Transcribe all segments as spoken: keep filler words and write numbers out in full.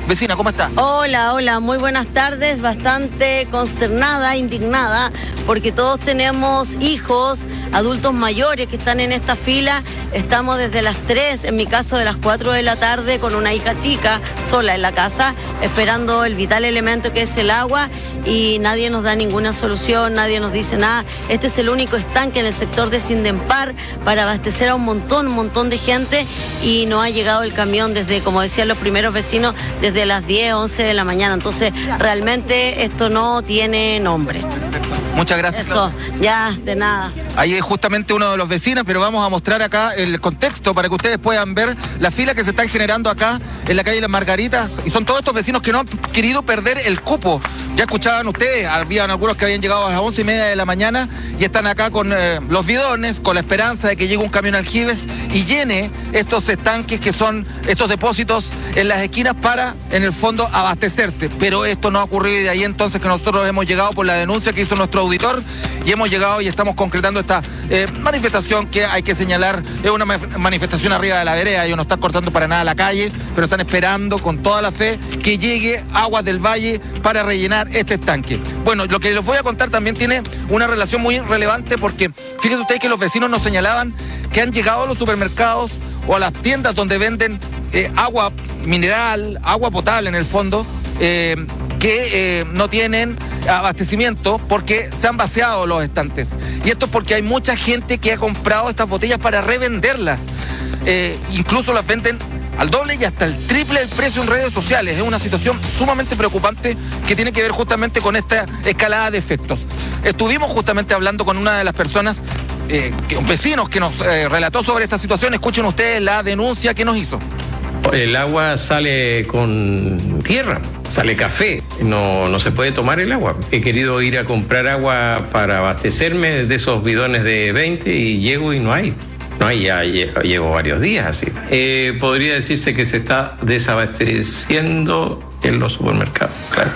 Vecina, ¿cómo está? Hola, hola, muy buenas tardes. Bastante consternada, indignada, porque todos tenemos hijos, adultos mayores que están en esta fila. Estamos desde las tres, en mi caso de las cuatro de la tarde, con una hija chica sola en la casa, esperando el vital elemento que es el agua, y nadie nos da ninguna solución, nadie nos dice nada. Este es el único estanque en el sector de Sindempar para abastecer a un montón, un montón de gente, y no ha llegado el camión desde, como decían los primeros vecinos, desde las diez, once de la mañana. Entonces, realmente esto no tiene nombre. Muchas gracias. Eso, ya, de nada. Ahí es justamente uno de los vecinos, pero vamos a mostrar acá el contexto para que ustedes puedan ver la fila que se están generando acá en la calle Las Margaritas, y son todos estos vecinos que no han querido perder el cupo. Ya escuchaban ustedes, habían algunos que habían llegado a las once y media de la mañana y están acá con eh, los bidones, con la esperanza de que llegue un camión Aljibes y llene estos estanques que son estos depósitos en las esquinas para, en el fondo, abastecerse. Pero esto no ha ocurrido, y de ahí entonces que nosotros hemos llegado por la denuncia que hizo nuestro auditor, y hemos llegado y estamos concretando esta eh, manifestación que hay que señalar, es una manifestación arriba de la vereda. Ellos no están cortando para nada la calle, pero están esperando con toda la fe que llegue Aguas del Valle para rellenar este estanque. Bueno, lo que les voy a contar también tiene una relación muy relevante, porque fíjense ustedes que los vecinos nos señalaban que han llegado a los supermercados o a las tiendas donde venden eh, agua mineral, agua potable en el fondo, eh, que eh, no tienen abastecimiento porque se han vaciado los estantes. Y esto es porque hay mucha gente que ha comprado estas botellas para revenderlas. Eh, incluso las venden al doble y hasta el triple del precio en redes sociales. Es una situación sumamente preocupante que tiene que ver justamente con esta escalada de efectos. Estuvimos justamente hablando con una de las personas, eh, que, vecinos que nos eh, relató sobre esta situación. Escuchen ustedes la denuncia que nos hizo. El agua sale con tierra, sale café, no, no se puede tomar el agua. He querido ir a comprar agua para abastecerme de esos bidones de veinte y llego y no hay. No hay, ya llevo varios días así. Eh, podría decirse que se está desabasteciendo en los supermercados, claro.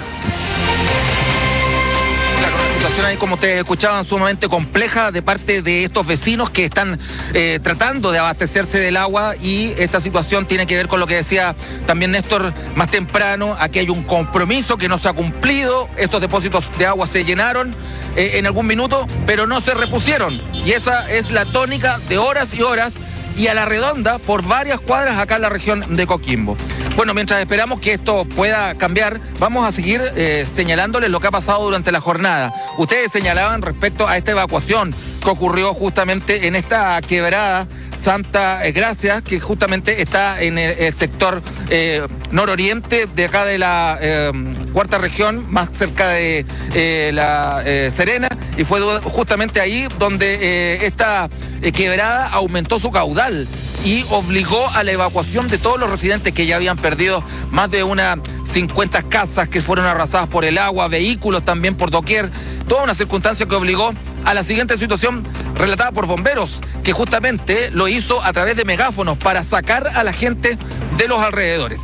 Ahí, como ustedes escuchaban, sumamente compleja de parte de estos vecinos que están eh, tratando de abastecerse del agua, y esta situación tiene que ver con lo que decía también Néstor más temprano. Aquí hay un compromiso que no se ha cumplido, estos depósitos de agua se llenaron eh, en algún minuto, pero no se repusieron, y esa es la tónica de horas y horas y a la redonda por varias cuadras acá en la región de Coquimbo. Bueno, mientras esperamos que esto pueda cambiar, vamos a seguir eh, señalándoles lo que ha pasado durante la jornada. Ustedes señalaban respecto a esta evacuación que ocurrió justamente en esta quebrada Santa Gracia, que justamente está en el, el sector eh, nororiente de acá de la eh, cuarta región, más cerca de eh, la eh, Serena, y fue justamente ahí donde eh, esta eh, quebrada aumentó su caudal y obligó a la evacuación de todos los residentes que ya habían perdido más de unas cincuenta casas que fueron arrasadas por el agua, vehículos también por doquier, toda una circunstancia que obligó a la siguiente situación relatada por bomberos, que justamente lo hizo a través de megáfonos para sacar a la gente de los alrededores.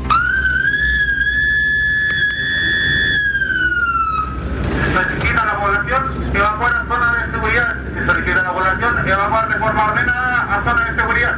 Solicita a la población evacuar a zonas de seguridad. Se solicita a la población evacuar de forma ordenada a zonas de seguridad.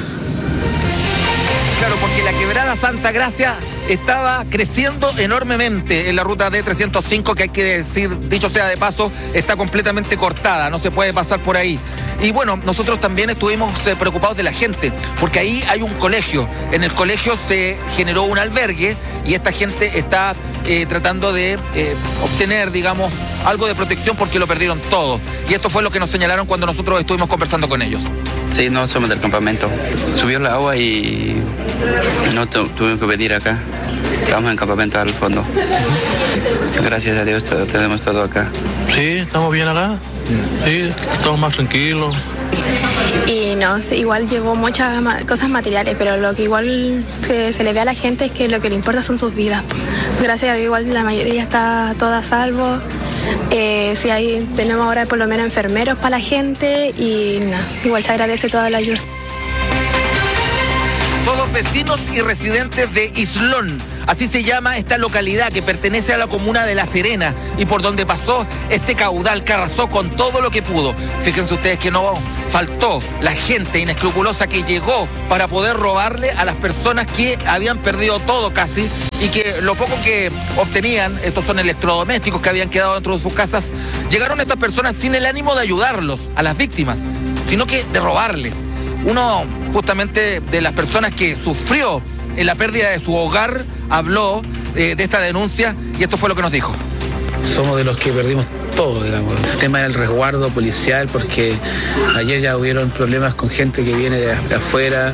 Claro, porque la quebrada Santa Gracia estaba creciendo enormemente en la ruta D trescientos cinco, que hay que decir, dicho sea de paso, está completamente cortada, no se puede pasar por ahí. Y bueno, nosotros también estuvimos eh, preocupados de la gente, porque ahí hay un colegio. En el colegio se generó un albergue y esta gente está eh, tratando de eh, obtener, digamos, algo de protección porque lo perdieron todo. Y esto fue lo que nos señalaron cuando nosotros estuvimos conversando con ellos. Sí, no somos del campamento. Subió el agua y no tu, tuvimos que venir acá. Estamos en campamento al fondo. Gracias a Dios tenemos todo acá. Sí, estamos bien acá. Sí, estamos más tranquilos. Y no, igual llevó muchas cosas materiales, pero lo que igual se, se le ve a la gente es que lo que le importa son sus vidas. Gracias a Dios igual la mayoría está toda a salvo. Eh, sí, ahí tenemos ahora por lo menos enfermeros para la gente y no, igual se agradece toda la ayuda. Todos vecinos y residentes de Islón. Así se llama esta localidad que pertenece a la comuna de La Serena y por donde pasó este caudal que arrasó con todo lo que pudo. Fíjense ustedes que no faltó la gente inescrupulosa que llegó para poder robarle a las personas que habían perdido todo casi y que lo poco que obtenían, estos son electrodomésticos que habían quedado dentro de sus casas, llegaron estas personas sin el ánimo de ayudarlos, a las víctimas, sino que de robarles. Uno justamente de las personas que sufrió en la pérdida de su hogar habló eh, de esta denuncia y esto fue lo que nos dijo. Somos de los que perdimos todo, digamos. El tema del resguardo policial, porque ayer ya hubieron problemas con gente que viene de, de afuera.